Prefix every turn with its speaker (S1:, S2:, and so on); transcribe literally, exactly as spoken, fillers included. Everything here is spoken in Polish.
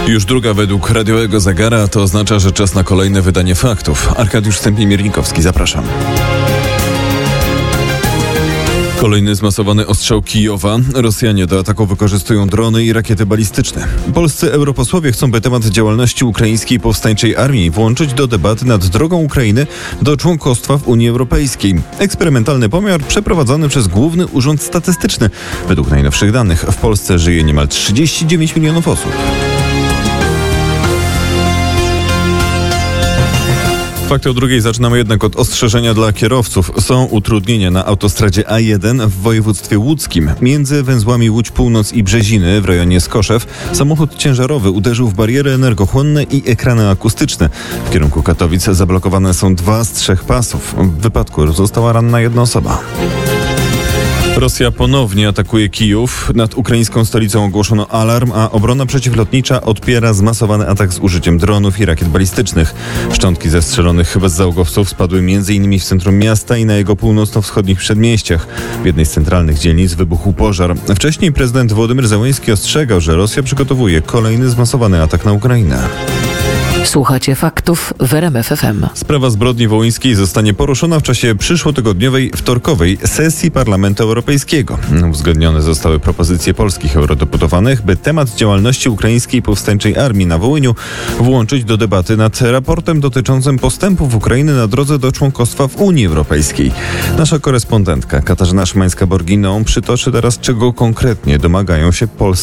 S1: Już druga według radiowego zegara, to oznacza, że czas na kolejne wydanie faktów. Arkadiusz Stępień-Miernikowski, zapraszam. Kolejny zmasowany ostrzał Kijowa. Rosjanie do ataku wykorzystują drony i rakiety balistyczne. Polscy europosłowie chcą, by temat działalności ukraińskiej powstańczej armii włączyć do debaty nad drogą Ukrainy do członkostwa w Unii Europejskiej. Eksperymentalny pomiar przeprowadzony przez Główny Urząd Statystyczny. Według najnowszych danych w Polsce żyje niemal trzydzieści dziewięć milionów osób. Fakty o drugiej zaczynamy jednak od ostrzeżenia dla kierowców. Są utrudnienia na autostradzie A jeden w województwie łódzkim. Między węzłami Łódź Północ i Brzeziny w rejonie Skoszew samochód ciężarowy uderzył w bariery energochłonne i ekrany akustyczne. W kierunku Katowic zablokowane są dwa z trzech pasów. W wypadku została ranna jedna osoba. Rosja ponownie atakuje Kijów. Nad ukraińską stolicą ogłoszono alarm, a obrona przeciwlotnicza odpiera zmasowany atak z użyciem dronów i rakiet balistycznych. Szczątki zestrzelonych bezzałogowców spadły m.in. w centrum miasta i na jego północno-wschodnich przedmieściach. W jednej z centralnych dzielnic wybuchł pożar. Wcześniej prezydent Wołodymyr Zełenski ostrzegał, że Rosja przygotowuje kolejny zmasowany atak na Ukrainę.
S2: Słuchacie faktów w R M F F M.
S1: Sprawa zbrodni wołyńskiej zostanie poruszona w czasie przyszłotygodniowej wtorkowej sesji Parlamentu Europejskiego. Uzgodnione zostały propozycje polskich eurodeputowanych, by temat działalności ukraińskiej powstańczej armii na Wołyniu włączyć do debaty nad raportem dotyczącym postępów Ukrainy na drodze do członkostwa w Unii Europejskiej. Nasza korespondentka Katarzyna Szymańska-Borginą przytoczy teraz, czego konkretnie domagają się polscy